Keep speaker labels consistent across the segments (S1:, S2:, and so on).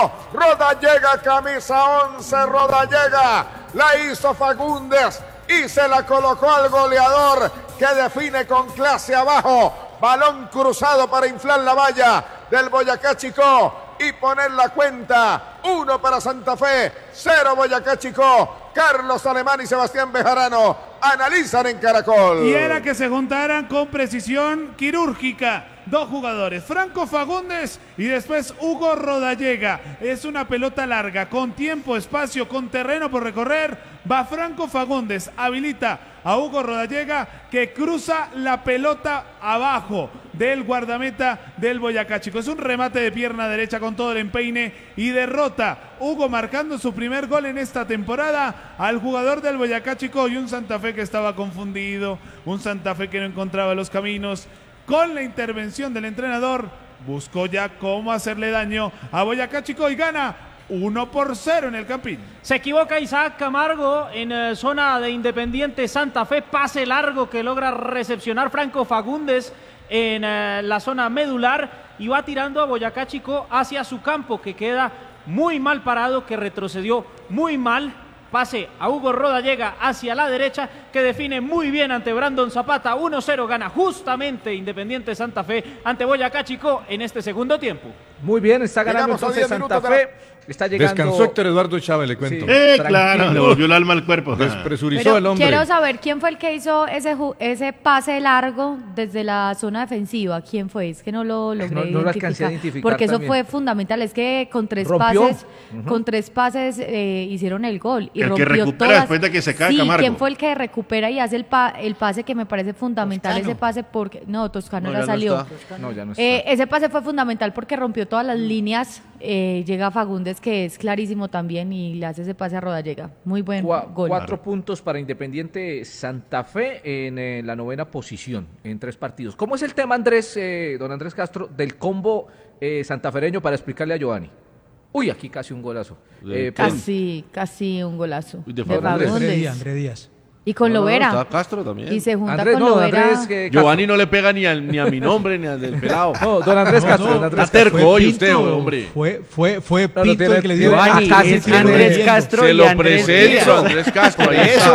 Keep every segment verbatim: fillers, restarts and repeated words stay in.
S1: Chico. Rodallega, camisa once, Rodallega. La hizo Fagundes y se la colocó al goleador que define con clase abajo. Balón cruzado para inflar la valla del Boyacá Chico y poner la cuenta. Uno para Santa Fe, cero Boyacá Chico. Carlos Alemán y Sebastián Bejarano analizan en Caracol.
S2: Y era que se juntaran con precisión quirúrgica dos jugadores, Franco Fagundes y después Hugo Rodallega. Es una pelota larga, con tiempo, espacio, con terreno por recorrer. Va Franco Fagundes, habilita a Hugo Rodallega, que cruza la pelota abajo del guardameta del Boyacá Chico. Es un remate de pierna derecha con todo el empeine y derrota Hugo, marcando su primer gol en esta temporada al jugador del Boyacá Chico, y un Santa Fe que estaba confundido, un Santa Fe que no encontraba los caminos. Con la intervención del entrenador, buscó ya cómo hacerle daño a Boyacá Chico y gana uno por cero en el Campín.
S3: Se equivoca Isaac Camargo en eh, zona de Independiente Santa Fe. Pase largo que logra recepcionar Franco Fagundes en eh, la zona medular y va tirando a Boyacá Chico hacia su campo, que queda muy mal parado, que retrocedió muy mal. Pase a Hugo Rodallega hacia la derecha, que define muy bien ante Brandon Zapata. uno cero gana justamente Independiente Santa Fe ante Boyacá Chico en este segundo tiempo.
S4: Muy bien, está ganando entonces Santa Fe. Está llegando...
S5: Descansó Héctor Eduardo Chávez, le cuento.
S6: Sí, eh, claro, le volvió el alma al cuerpo.
S5: Despresurizó
S7: Pero
S5: el hombre.
S7: quiero saber quién fue el que hizo ese, ese pase largo desde la zona defensiva. ¿Quién fue? Es que no lo logré
S4: no, no
S7: identificar.
S4: lo alcancé a identificar
S7: porque eso
S4: también.
S7: fue fundamental. Es que con tres
S4: ¿Rompió?
S7: pases, uh-huh. con tres pases eh, hicieron el gol. Y
S6: el
S7: rompió
S6: que recupera
S7: todas.
S6: después de que se cae
S7: Sí,
S6: Camargo.
S7: ¿quién fue el que recupera y hace el, pa el pase que me parece fundamental?
S6: Toscano.
S7: Ese pase porque... No, Toscano
S6: No,
S7: ya,
S6: ya
S7: salió.
S6: no está.
S4: No, ya no está.
S7: Eh, ese pase fue fundamental porque rompió todas las líneas. Eh, llega Fagundes, que es clarísimo también, y le hace ese pase a Rodallega. Muy buen
S4: Cua
S7: gol.
S4: Cuatro puntos para Independiente Santa Fe en eh, la novena posición en tres partidos. ¿Cómo es el tema, Andrés, eh, don Andrés Castro, del combo eh, santafereño, para explicarle a Giovanni? Uy, aquí casi un golazo. Eh,
S7: casi, casi un golazo.
S6: Uy, de
S7: de
S6: Fagundes.
S7: Fagundes.
S8: André Díaz, André Díaz.
S7: Y con
S6: No, no,
S7: Lovera.
S6: está Castro también.
S7: Y se junta
S4: Andrés,
S7: con
S4: no,
S7: Lovera.
S4: Andrés, que
S6: Giovanni no le pega ni, al, ni a mi nombre ni al del pelado.
S4: No, don Andrés Castro,
S8: No, no,
S4: don Andrés
S6: está terco
S8: Fue
S6: hoy
S8: Pinto,
S6: usted, hombre.
S8: Fue, fue, fue
S4: No, no
S8: Pinto
S4: tiene-
S8: el que le dio.
S4: Giovanni,
S8: Acá se
S4: es
S8: tiene
S4: Andrés
S8: leyendo.
S9: Castro
S6: Se
S9: y
S6: lo
S9: Andrés
S6: presento,
S9: Díaz.
S6: Andrés Castro. Ahí eso.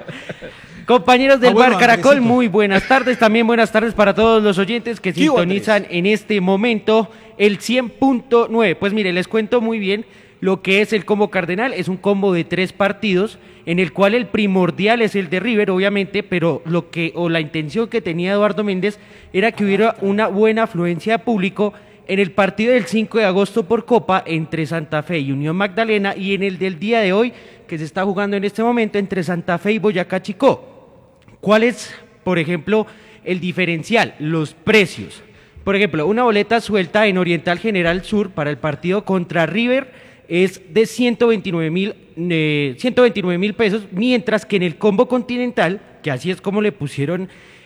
S9: Compañeros del
S8: Ah, bueno,
S9: Bar Caracol,
S8: Andresito.
S9: muy buenas tardes. También buenas tardes para todos los oyentes que
S6: ¿Qué hubo,
S9: sintonizan en este momento el cien punto nueve. Pues mire, les cuento muy bien lo que es el combo cardenal. Es un combo de tres partidos en el cual el primordial es el de River, obviamente, pero lo que o la intención que tenía Eduardo Méndez era que hubiera una buena afluencia de público en el partido del cinco de agosto por Copa entre Santa Fe y Unión Magdalena, y en el del día de hoy, que se está jugando en este momento entre Santa Fe y Boyacá Chico. ¿Cuál es, por ejemplo, el diferencial? Los precios. Por ejemplo, una boleta suelta en Oriental General Sur para el partido contra River es de ciento veintinueve mil pesos, mientras que en el combo continental, que así es como le pusieron